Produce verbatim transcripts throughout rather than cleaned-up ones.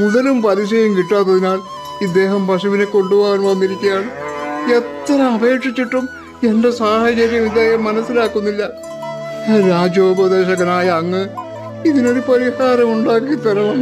മുതലും പലിശയും കിട്ടാത്തതിനാൽ ഇദ്ദേഹം പശുവിനെ കൊണ്ടുപോകാൻ വന്നിരിക്കുകയാണ്. എത്ര അപേക്ഷിച്ചിട്ടും എന്റെ സാഹചര്യം ഇദ്ദേഹം മനസ്സിലാക്കുന്നില്ല. രാജോപദേശകനായ അങ്ങ് ഇതിനൊരു പരിഹാരം ഉണ്ടാക്കി തരണം.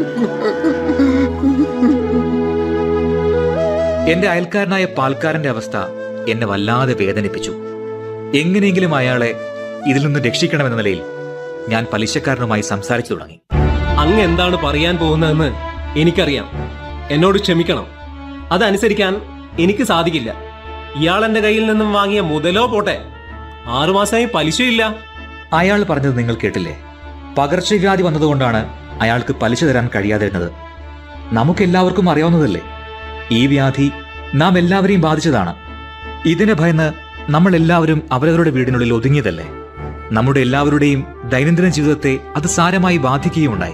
എന്റെ അയൽക്കാരനായ പാൽക്കാരന്റെ അവസ്ഥ എന്നെ വല്ലാതെ വേദനിപ്പിച്ചു. എങ്ങനെയെങ്കിലും അയാളെ ഇതിൽ നിന്ന് രക്ഷിക്കണമെന്ന നിലയിൽ ഞാൻ പലിശക്കാരനുമായി സംസാരിച്ചു തുടങ്ങി. അങ്ങ് എന്താണ് പറയാൻ പോകുന്നതെന്ന് എനിക്കറിയാം. എന്നോട് ക്ഷമിക്കണം. അതനുസരിക്കാൻ എനിക്ക് സാധിക്കില്ല. ഇയാൾ എന്റെ കയ്യിൽ നിന്നും വാങ്ങിയ മുതലോ പോട്ടെ, ആറുമാസമായി പലിശയില്ല. അയാൾ പറഞ്ഞത് നിങ്ങൾ കേട്ടില്ലേ? പകർച്ചവ്യാധി വന്നതുകൊണ്ടാണ് അയാൾക്ക് പലിശ തരാൻ കഴിയാതിരുന്നത്. നമുക്കെല്ലാവർക്കും അറിയാവുന്നതല്ലേ, ഈ വ്യാധി നാം എല്ലാവരെയും ബാധിച്ചതാണ്. ഇതിനെ ഭയന്ന് നമ്മൾ എല്ലാവരും അവരവരുടെ വീടിനുള്ളിൽ ഒതുങ്ങിയതല്ലേ. നമ്മുടെ എല്ലാവരുടെയും ദൈനംദിന ജീവിതത്തെ അത് സാരമായി ബാധിക്കുകയുണ്ടായി.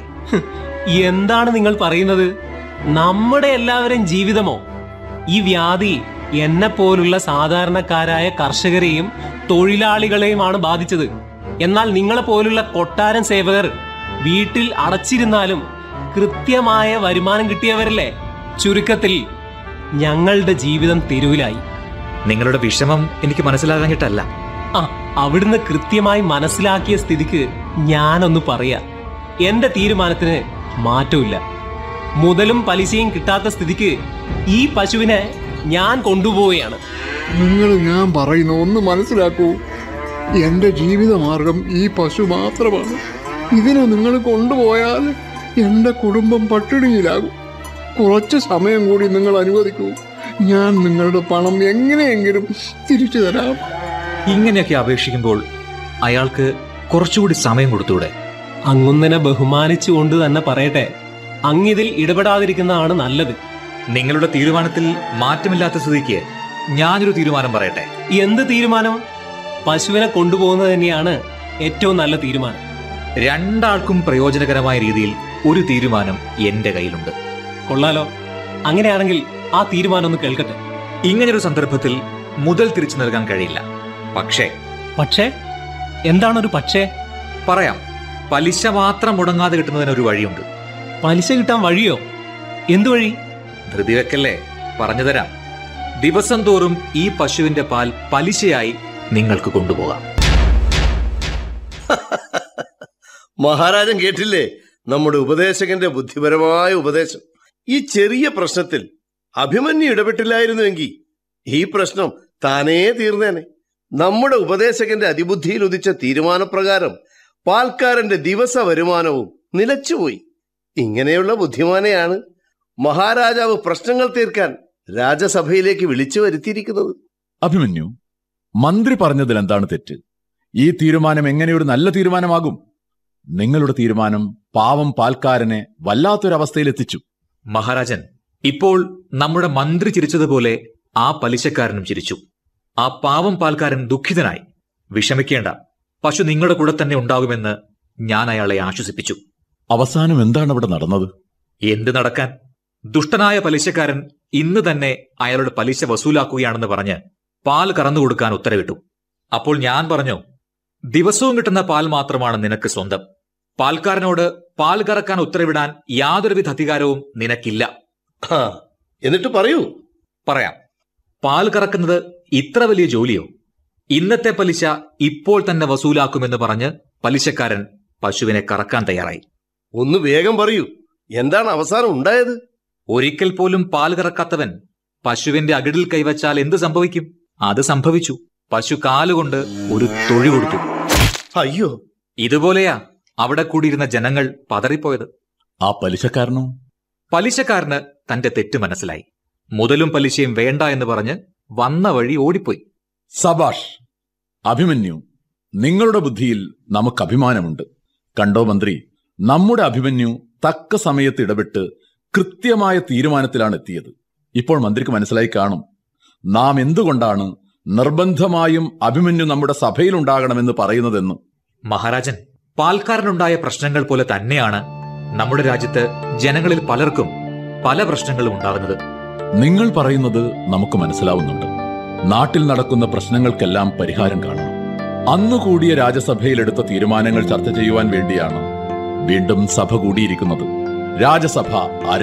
എന്താണ് നിങ്ങൾ പറയുന്നത്? നമ്മുടെ എല്ലാവരും ജീവിതമോ? ഈ വ്യാധി എന്നെ പോലുള്ള സാധാരണക്കാരായ കർഷകരെയും തൊഴിലാളികളെയുമാണ് ബാധിച്ചത്. എന്നാൽ നിങ്ങളെ പോലുള്ള കൊട്ടാരം സേവകർ വീട്ടിൽ അടച്ചിരുന്നാലും കൃത്യമായ വരുമാനം കിട്ടിയവരല്ലേ. ചുരുക്കത്തിൽ ഞങ്ങളുടെ ജീവിതം തെരുവിലായി. നിങ്ങളുടെ വിഷമം എനിക്ക് മനസ്സിലാകാഞ്ഞിട്ടല്ല. ആ അവിടുന്ന് കൃത്യമായി മനസ്സിലാക്കിയ സ്ഥിതിക്ക് ഞാനൊന്ന് പറയാ. എന്റെ തീരുമാനത്തിന് മാറ്റമില്ല. മുതലും പലിശയും കിട്ടാത്ത സ്ഥിതിക്ക് ഈ പശുവിനെ ഞാൻ കൊണ്ടുപോവുകയാണ്. നിങ്ങൾ ഞാൻ പറയുന്ന ഒന്ന് മനസ്സിലാക്കൂ. എന്റെ ജീവിതമാർഗം ഈ പശു മാത്രമാണ്. ഇതിനെ നിങ്ങൾ കൊണ്ടുപോയാൽ എന്റെ കുടുംബം പട്ടിണിയിലാകും. കുറച്ച് സമയം കൂടി നിങ്ങൾ അനുവദിക്കൂ. ഞാൻ നിങ്ങളുടെ പണം എങ്ങനെയെങ്കിലും തിരിച്ചു തരാം. ഇങ്ങനെയൊക്കെ അപേക്ഷിക്കുമ്പോൾ അയാൾക്ക് കുറച്ചുകൂടി സമയം കൊടുത്തൂടെ? അങ്ങുന്നനെ ബഹുമാനിച്ചുകൊണ്ട് തന്നെ പറയട്ടെ, അങ്ങിതിൽ ഇടപെടാതിരിക്കുന്നതാണ് നല്ലത്. നിങ്ങളുടെ തീരുമാനത്തിൽ മാറ്റമില്ലാത്ത സ്ഥിതിക്ക് ഞാനൊരു തീരുമാനം പറയട്ടെ. എന്ത് തീരുമാനം? പശുവിനെ കൊണ്ടുപോകുന്നത് തന്നെയാണ് ഏറ്റവും നല്ല തീരുമാനം. രണ്ടാൾക്കും പ്രയോജനകരമായ രീതിയിൽ ഒരു തീരുമാനം എന്റെ കയ്യിലുണ്ട്. കൊള്ളാലോ. അങ്ങനെയാണെങ്കിൽ ആ തീരുമാനം ഒന്ന് കേൾക്കട്ടെ. ഇങ്ങനൊരു സന്ദർഭത്തിൽ മുതൽ തിരിച്ചു നൽകാൻ കഴിയില്ല. പക്ഷേ പക്ഷേ എന്താണൊരു പക്ഷേ? പറയാം. പലിശ മാത്രം മുടങ്ങാതെ കിട്ടുന്നതിന് ഒരു വഴിയുണ്ട്. പലിശ കിട്ടാൻ വഴിയോ? എന്തു വഴി? ധൃതി വെക്കല്ലേ, പറഞ്ഞുതരാം. ദിവസം തോറും ഈ പശുവിന്റെ പാൽ പലിശയായി നിങ്ങൾക്ക് കൊണ്ടുപോകാം. മഹാരാജൻ കേട്ടില്ലേ നമ്മുടെ ഉപദേശകന്റെ ബുദ്ധിപരമായ ഉപദേശം? ഈ ചെറിയ പ്രശ്നത്തിൽ അഭിമന്യു ഇടപെട്ടില്ലായിരുന്നുവെങ്കിൽ ഈ പ്രശ്നം താനേ തീർന്നേനെ. നമ്മുടെ ഉപദേശകന്റെ അതിബുദ്ധിയിൽ ഉദിച്ച തീരുമാനപ്രകാരം പാൽക്കാരന്റെ ദിവസ വരുമാനവും നിലച്ചുപോയി. ഇങ്ങനെയുള്ള ബുദ്ധിമാനെയാണ് മഹാരാജാവ് പ്രശ്നങ്ങൾ തീർക്കാൻ രാജസഭയിലേക്ക് വിളിച്ചു വരുത്തിയിരിക്കുന്നത്. അഭിമന്യു, മന്ത്രി പറഞ്ഞതിൽ എന്താണ് തെറ്റ്? ഈ തീരുമാനം എങ്ങനെയൊരു നല്ല തീരുമാനമാകും? നിങ്ങളുടെ തീരുമാനം പാവം പാൽക്കാരനെ വല്ലാത്തൊരവസ്ഥയിലെത്തിച്ചു. മഹാരാജൻ, ഇപ്പോൾ നമ്മുടെ മന്ത്രി ചിരിച്ചതുപോലെ ആ പലിശക്കാരനും ചിരിച്ചു. ആ പാവം പാൽക്കാരൻ ദുഃഖിതനായി. വിഷമിക്കേണ്ട, പശു നിങ്ങളുടെ കൂടെ തന്നെ ഉണ്ടാകുമെന്ന് ഞാൻ അയാളെ ആശ്വസിപ്പിച്ചു. അവസാനം എന്താണ് അവിടെ നടന്നത്? എന്ത് നടക്കാൻ? ദുഷ്ടനായ പലിശക്കാരൻ ഇന്ന് തന്നെ അയാളുടെ പലിശ വസൂലാക്കുകയാണെന്ന് പറഞ്ഞ് പാൽ കറന്നു കൊടുക്കാൻ ഉത്തരവിട്ടു. അപ്പോൾ ഞാൻ പറഞ്ഞു, ദിവസവും കിട്ടുന്ന പാൽ മാത്രമാണ് നിനക്ക് സ്വന്തം. പാൽക്കാരനോട് പാൽ കറക്കാൻ ഉത്തരവിടാൻ യാതൊരുവിധ അധികാരവും നിനക്കില്ല. എന്നിട്ട് പറയൂ. പറയാം. പാൽ കറക്കുന്നത് ഇത്ര വലിയ ജോലിയോ? ഇന്നത്തെ പലിശ ഇപ്പോൾ തന്നെ വസൂലാക്കുമെന്ന് പറഞ്ഞ് പലിശക്കാരൻ പശുവിനെ കറക്കാൻ തയ്യാറായി. ഒന്ന് വേഗം പറയൂ, എന്താണ് അവസാനം ഉണ്ടായത്? ഒരിക്കൽ പോലും പാൽ കറക്കാത്തവൻ പശുവിന്റെ അകിടിൽ കൈവച്ചാൽ എന്ത് സംഭവിക്കും? അത് സംഭവിച്ചു. പശു കാലുകൊണ്ട് ഒരു തൊഴി കൊടുത്തു. അയ്യോ! ഇതുപോലെയാ അവിടെ കൂടിയിരുന്ന ജനങ്ങൾ പതറിപ്പോയത്. ആ പലിശക്കാരനോ? പലിശക്കാരന് തന്റെ തെറ്റ് മനസ്സിലായി. മുതലും പലിശയും വേണ്ട എന്ന് പറഞ്ഞ് വന്ന വഴി ഓടിപ്പോയി. സബാഷ്! അഭിമന്യു, നിങ്ങളുടെ ബുദ്ധിയിൽ നമുക്ക് അഭിമാനമുണ്ട്. കണ്ടോ മന്ത്രി, നമ്മുടെ അഭിമന്യു തക്ക സമയത്ത് ഇടപെട്ട് കൃത്യമായ തീരുമാനത്തിലാണ് എത്തിയത്. ഇപ്പോൾ മന്ത്രിക്ക് മനസ്സിലായി കാണും നാം എന്തുകൊണ്ടാണ് നിർബന്ധമായും അഭിമന്യു നമ്മുടെ സഭയിലുണ്ടാകണമെന്ന് പറയുന്നതെന്ന്. മഹാരാജൻ, പാൽക്കാരനുണ്ടായ പ്രശ്നങ്ങൾ പോലെ തന്നെയാണ് നമ്മുടെ രാജ്യത്ത് ജനങ്ങളിൽ പലർക്കും പല പ്രശ്നങ്ങളും ഉണ്ടാകുന്നത്. നിങ്ങൾ പറയുന്നത് നമുക്ക് മനസ്സിലാവുന്നുണ്ട്. നാട്ടിൽ നടക്കുന്ന പ്രശ്നങ്ങൾക്കെല്ലാം പരിഹാരം കാണണം. അന്നു കൂടിയ രാജസഭയിലെടുത്ത തീരുമാനങ്ങൾ ചർച്ച ചെയ്യുവാൻ വേണ്ടിയാണ് വീണ്ടും സഭ കൂടിയിരിക്കുന്നത്. രാജസഭ